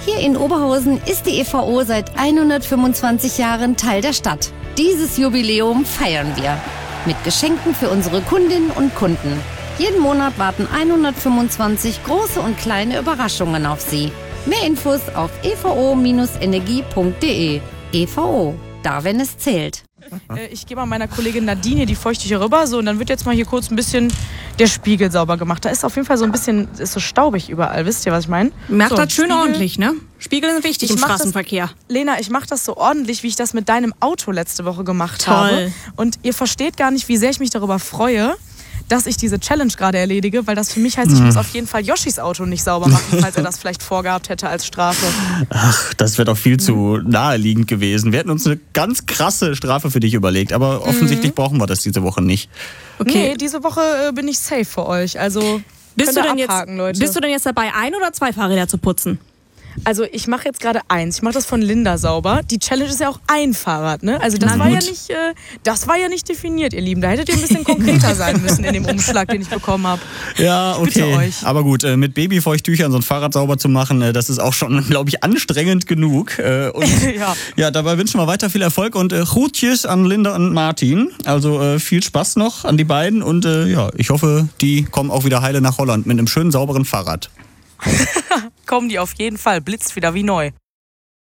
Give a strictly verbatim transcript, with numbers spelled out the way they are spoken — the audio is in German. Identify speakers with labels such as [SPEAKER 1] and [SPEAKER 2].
[SPEAKER 1] Hier in Oberhausen ist die E V O seit hundertfünfundzwanzig Jahren Teil der Stadt. Dieses Jubiläum feiern wir mit Geschenken für unsere Kundinnen und Kunden. Jeden Monat warten hundertfünfundzwanzig große und kleine Überraschungen auf Sie. Mehr Infos auf e v o Bindestrich energie punkt de. E V O, da wenn es zählt.
[SPEAKER 2] Äh, ich gebe mal meiner Kollegin Nadine die Feuchttücher rüber. So, und dann wird jetzt mal hier kurz ein bisschen der Spiegel sauber gemacht. Da ist auf jeden Fall so ein bisschen, ist so staubig überall. Wisst ihr, was ich meine?
[SPEAKER 3] Merkt
[SPEAKER 2] so,
[SPEAKER 3] das schön
[SPEAKER 2] Spiegel.
[SPEAKER 3] ordentlich, ne? Spiegel sind wichtig
[SPEAKER 2] Ich
[SPEAKER 3] im
[SPEAKER 2] mach
[SPEAKER 3] Straßenverkehr.
[SPEAKER 2] Das, Lena, ich mache das so ordentlich, wie ich das mit deinem Auto letzte Woche gemacht
[SPEAKER 3] Toll.
[SPEAKER 2] habe. Und ihr versteht gar nicht, wie sehr ich mich darüber freue, dass ich diese Challenge gerade erledige, weil das für mich heißt, ich muss auf jeden Fall Yoshis Auto nicht sauber machen, falls er das vielleicht vorgehabt hätte als Strafe.
[SPEAKER 4] Ach, das wäre doch viel zu naheliegend gewesen. Wir hätten uns eine ganz krasse Strafe für dich überlegt, aber offensichtlich mhm. brauchen wir das diese Woche nicht.
[SPEAKER 2] Okay. Nee, diese Woche äh, bin ich safe für euch, also
[SPEAKER 3] bist du, denn
[SPEAKER 2] abhaken,
[SPEAKER 3] jetzt,
[SPEAKER 2] Leute.
[SPEAKER 3] bist du denn jetzt dabei, ein oder zwei Fahrräder zu putzen?
[SPEAKER 2] Also ich mache jetzt gerade eins. Ich mache das von Linda sauber. Die Challenge ist ja auch ein Fahrrad, ne? Also das
[SPEAKER 3] Na
[SPEAKER 2] war ja
[SPEAKER 3] gut.
[SPEAKER 2] nicht, äh, das war ja nicht definiert, ihr Lieben. Da hättet ihr ein bisschen konkreter sein müssen in dem Umschlag, den ich bekommen habe.
[SPEAKER 4] Ja, okay.
[SPEAKER 2] Bitte euch.
[SPEAKER 4] Aber gut, äh, mit Babyfeuchttüchern so ein Fahrrad sauber zu machen, äh, das ist auch schon, glaube ich, anstrengend genug. Äh, und
[SPEAKER 2] ja.
[SPEAKER 4] ja, dabei wünschen wir weiter viel Erfolg und äh, Groetjes an Linda und Martin. Also äh, viel Spaß noch an die beiden und äh, ja, ich hoffe, die kommen auch wieder heile nach Holland mit einem schönen, sauberen Fahrrad.
[SPEAKER 2] Kommen die auf jeden Fall. Blitzt wieder wie neu.